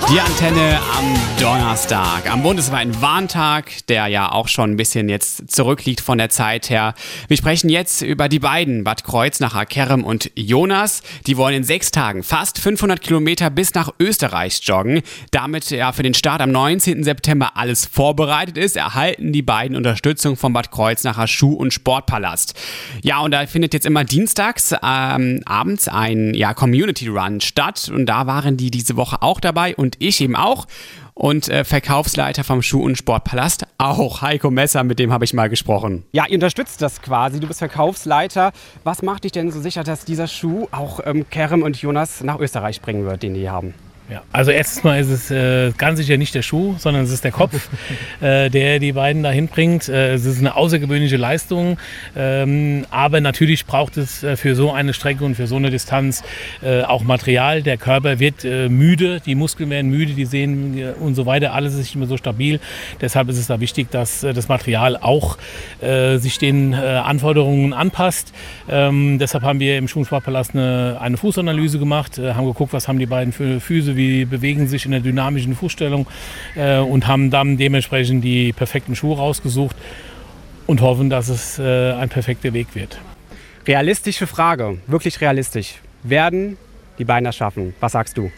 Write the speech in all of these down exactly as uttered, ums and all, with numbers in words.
Die Antenne am Donnerstag, am bundesweiten Warntag, der ja auch schon ein bisschen jetzt zurückliegt von der Zeit her. Wir sprechen jetzt über die beiden, Bad Kreuznacher, Kerem und Jonas. Die wollen in sechs Tagen fast fünfhundert Kilometer bis nach Österreich joggen. Damit ja für den Start am neunzehnten September alles vorbereitet ist, erhalten die beiden Unterstützung vom Bad Kreuznacher Schuh- und Sportpalast. Ja, und da findet jetzt immer dienstags ähm, abends ein ja, Community Run statt. Und da waren die diese Woche auch dabei und ich eben auch. Und äh, Verkaufsleiter vom Schuh- und Sportpalast auch, Heiko Messer, mit dem habe ich mal gesprochen. Ja, ihr unterstützt das quasi, du bist Verkaufsleiter. Was macht dich denn so sicher, dass dieser Schuh auch ähm, Kerem und Jonas nach Österreich bringen wird, den die haben? Ja, also erstens mal ist es äh, ganz sicher nicht der Schuh, sondern es ist der Kopf, äh, der die beiden dahin bringt. Äh, es ist eine außergewöhnliche Leistung, ähm, aber natürlich braucht es äh, für so eine Strecke und für so eine Distanz äh, auch Material. Der Körper wird äh, müde, die Muskeln werden müde, die Sehnen äh, und so weiter, alles ist nicht mehr so stabil. Deshalb ist es da wichtig, dass äh, das Material auch äh, sich den äh, Anforderungen anpasst. Ähm, deshalb haben wir im Schuh- und Sportpalast eine, eine Fußanalyse gemacht, äh, haben geguckt, was haben die beiden für Füße, wie bewegen sich in der dynamischen Fußstellung äh, und haben dann dementsprechend die perfekten Schuhe rausgesucht und hoffen, dass es äh, ein perfekter Weg wird. Realistische Frage, wirklich realistisch. Werden die beiden das schaffen? Was sagst du?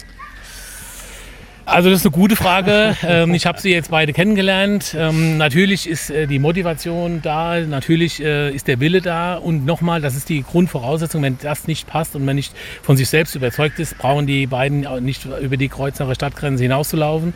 Also das ist eine gute Frage. Ich habe sie jetzt beide kennengelernt. Natürlich ist die Motivation da, natürlich ist der Wille da und nochmal, das ist die Grundvoraussetzung, wenn das nicht passt und man nicht von sich selbst überzeugt ist, brauchen die beiden nicht über die Kreuznacher Stadtgrenze hinauszulaufen.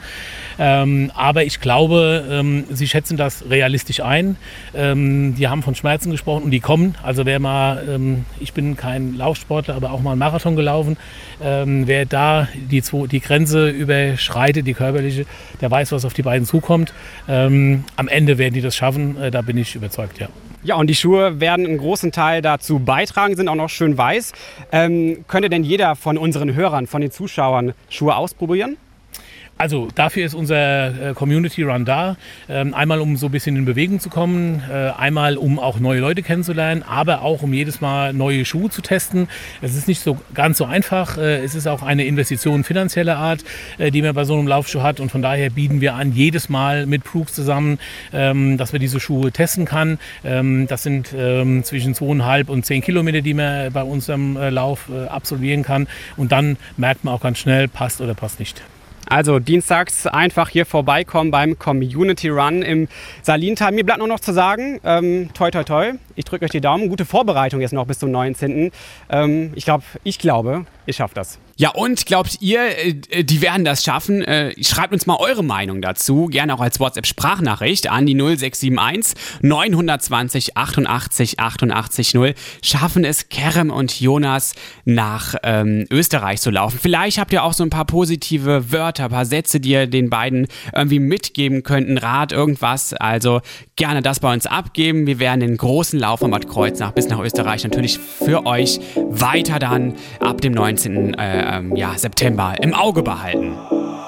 Aber ich glaube, sie schätzen das realistisch ein. Die haben von Schmerzen gesprochen und die kommen. Also wer mal, ich bin kein Laufsportler, aber auch mal einen Marathon gelaufen, wer da die, die Grenze über schreitet, die körperliche, der weiß, was auf die beiden zukommt. Ähm, am Ende werden die das schaffen, äh, da bin ich überzeugt, ja. Ja, und die Schuhe werden einen großen Teil dazu beitragen, sind auch noch schön weiß. Ähm, könnte denn jeder von unseren Hörern, von den Zuschauern Schuhe ausprobieren? Also dafür ist unser äh, Community Run da. Ähm, einmal, um so ein bisschen in Bewegung zu kommen, äh, einmal, um auch neue Leute kennenzulernen, aber auch, um jedes Mal neue Schuhe zu testen. Es ist nicht so ganz so einfach. Äh, es ist auch eine Investition finanzieller Art, äh, die man bei so einem Laufschuh hat. Und von daher bieten wir an, jedes Mal mit Brooks zusammen, ähm, dass wir diese Schuhe testen kann. Ähm, das sind ähm, zwischen zweieinhalb und zehn Kilometer, die man bei unserem äh, Lauf äh, absolvieren kann. Und dann merkt man auch ganz schnell, passt oder passt nicht. Also dienstags einfach hier vorbeikommen beim Community Run im Salintal. Mir bleibt nur noch zu sagen, ähm, toi toi toi, ich drücke euch die Daumen. Gute Vorbereitung jetzt noch bis zum neunzehnten Ähm, ich, glaub, ich glaube, ihr schafft das. Ja, und glaubt ihr, äh, die werden das schaffen? Äh, schreibt uns mal eure Meinung dazu, gerne auch als WhatsApp-Sprachnachricht an die null sechs sieben eins neun zwei null achtundachtzig achtundachtzig null. Schaffen es Kerem und Jonas nach ähm, Österreich zu laufen? Vielleicht habt ihr auch so ein paar positive Wörter, ein paar Sätze, die ihr den beiden irgendwie mitgeben könnt, ein Rat, irgendwas. Also gerne das bei uns abgeben. Wir werden den großen Lauf von Bad Kreuznach bis nach Österreich natürlich für euch weiter dann ab dem neunzehnten Äh, ja, September im Auge behalten.